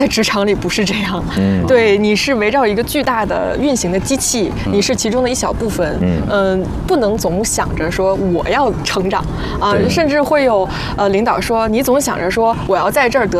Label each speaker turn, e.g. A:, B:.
A: 在职场里不是这样，对，你是围绕一个巨大的运行的机器，你是其中的一小部分，不能总想着说我要成长啊，甚至会有领导说你总想着说我要在这儿得